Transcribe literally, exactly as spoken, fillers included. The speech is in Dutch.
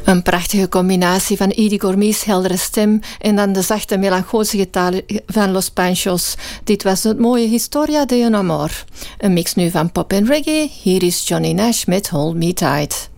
Een prachtige combinatie van Edie Gourmet's heldere stem en dan de zachte melancholische gitaar van Los Panchos. Dit was het mooie Historia de un Amor. Een mix nu van pop en reggae. Hier is Johnny Nash met Hold Me Tight.